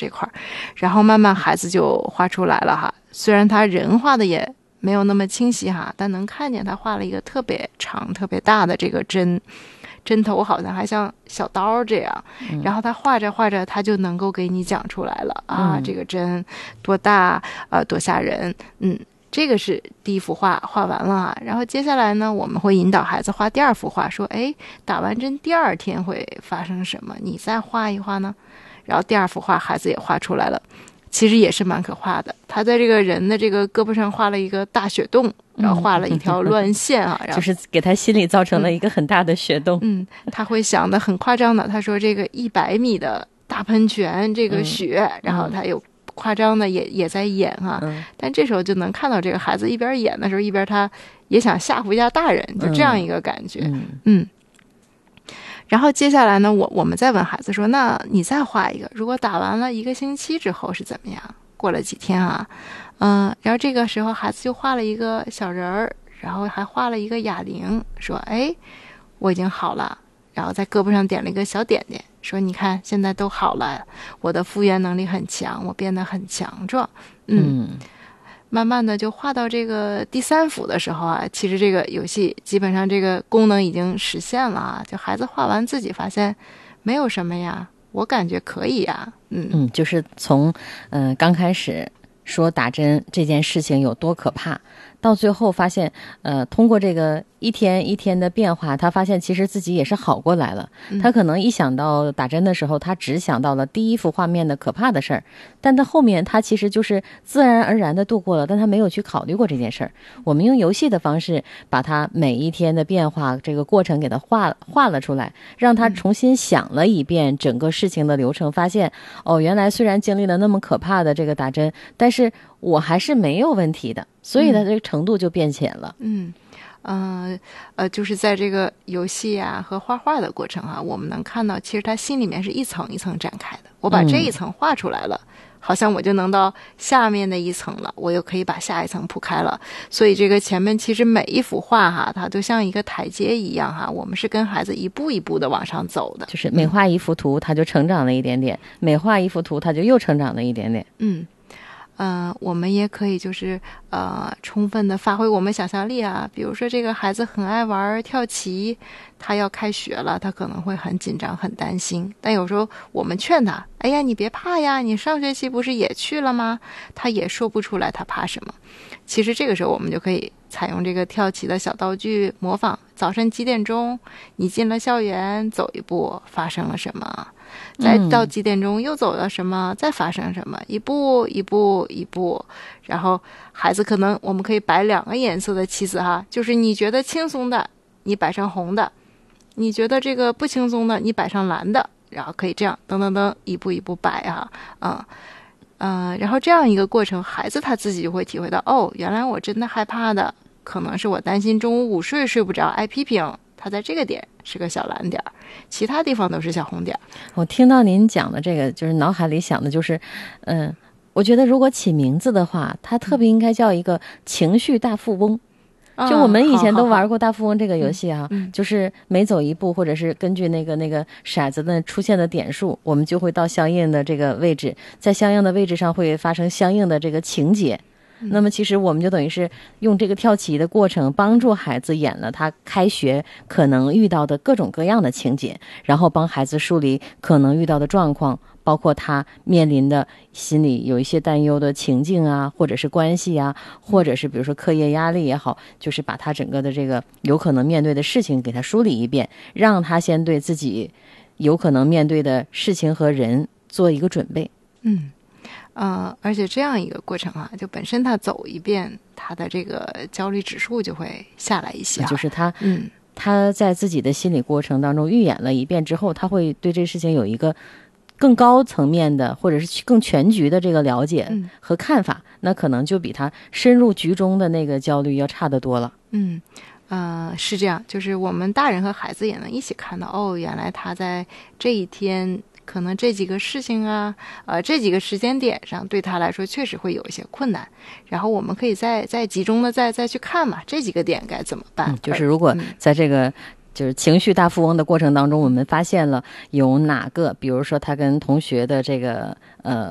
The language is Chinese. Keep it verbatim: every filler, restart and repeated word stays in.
这块，然后慢慢孩子就画出来了哈。虽然他人画的也没有那么清晰哈，但能看见他画了一个特别长特别大的这个针，针头好像还像小刀这样，然后他画着画着他就能够给你讲出来了啊，这个针多大呃多吓人。嗯，这个是第一幅画画完了啊，然后接下来呢我们会引导孩子画第二幅画，说哎，打完针第二天会发生什么，你再画一画呢。然后第二幅画孩子也画出来了，其实也是蛮可怕的，他在这个人的这个胳膊上画了一个大血洞，然后画了一条乱线啊，然后就是给他心里造成了一个很大的血洞。 嗯，他会想的很夸张的，他说这个一百米的大喷泉，这个雪，嗯、然后他有夸张的也也在演啊、嗯，但这时候就能看到这个孩子一边演的时候，一边他也想吓唬一下大人，就这样一个感觉，嗯。嗯然后接下来呢，我我们再问孩子说，那你再画一个，如果打完了一个星期之后是怎么样？过了几天啊，嗯、呃，然后这个时候孩子就画了一个小人儿，然后还画了一个哑铃，说，哎，我已经好了，然后在胳膊上点了一个小点点，说，你看现在都好了，我的复原能力很强，我变得很强壮，嗯。嗯慢慢的就画到这个第三幅的时候啊，其实这个游戏基本上这个功能已经实现了啊，就孩子画完自己发现没有什么呀，我感觉可以呀，嗯嗯，就是从嗯、呃、刚开始说打针这件事情有多可怕，到最后发现呃通过这个一天一天的变化，他发现其实自己也是好过来了。他可能一想到打针的时候，他只想到了第一幅画面的可怕的事儿，但他后面他其实就是自然而然的度过了，但他没有去考虑过这件事儿。我们用游戏的方式把他每一天的变化这个过程给他画画了出来，让他重新想了一遍整个事情的流程，发现哦，原来虽然经历了那么可怕的这个打针，但是我还是没有问题的，所以他这个程度就变浅了。 嗯嗯 呃, 呃，就是在这个游戏啊和画画的过程啊，我们能看到其实他心里面是一层一层展开的，我把这一层画出来了、嗯、好像我就能到下面的一层了，我又可以把下一层铺开了。所以这个前面其实每一幅画哈，它都像一个台阶一样哈，我们是跟孩子一步一步的往上走的， 就是每画一幅图他就成长了一点点、嗯、每画一幅图他就又成长了一点点。 嗯呃，我们也可以就是呃，充分的发挥我们想象力啊。比如说，这个孩子很爱玩跳棋，他要开学了，他可能会很紧张、很担心。但有时候我们劝他：“哎呀，你别怕呀，你上学期不是也去了吗？”他也说不出来他怕什么。其实这个时候，我们就可以采用这个跳棋的小道具，模仿早晨几点钟，你进了校园，走一步发生了什么。再到几点钟又走了什么、嗯、再发生什么，一步一步一步，然后孩子可能我们可以摆两个颜色的棋子哈，就是你觉得轻松的你摆上红的，你觉得这个不轻松的你摆上蓝的，然后可以这样噔噔噔一步一步摆啊，嗯嗯，然后这样一个过程，孩子他自己就会体会到，哦，原来我真的害怕的可能是我担心中午午睡睡不着挨批评，它在这个点是个小蓝点，其他地方都是小红点。 我听到您讲的这个，就是脑海里想的就是，嗯、呃，我觉得如果起名字的话，它特别应该叫一个情绪大富翁。嗯、就我们以前都玩过大富翁这个游戏啊， 嗯、 就是每走一步，或者是根据那个那个骰子的出现的点数，我们就会到相应的这个位置，在相应的位置上会发生相应的这个情节。那么其实我们就等于是用这个跳棋的过程帮助孩子演了他开学可能遇到的各种各样的情节，然后帮孩子梳理可能遇到的状况，包括他面临的心里有一些担忧的情境啊，或者是关系啊，或者是比如说课业压力也好，就是把他整个的这个有可能面对的事情给他梳理一遍，让他先对自己有可能面对的事情和人做一个准备。 嗯呃，而且这样一个过程啊，就本身他走一遍，他的这个焦虑指数就会下来一些、啊。 就是他， 嗯， 他在自己的心理过程当中预演了一遍之后，他会对这事情有一个更高层面的，或者是更全局的这个了解和看法，嗯、那可能就比他深入局中的那个焦虑要差得多了。 嗯。呃，是这样，就是我们大人和孩子也能一起看到，哦，原来他在这一天。可能这几个事情啊，呃，这几个时间点上对他来说确实会有一些困难，然后我们可以再再集中的再再去看嘛，这几个点该怎么办？ 嗯、就是如果在这个、嗯、就是情绪大富翁的过程当中，我们发现了有哪个，比如说他跟同学的这个呃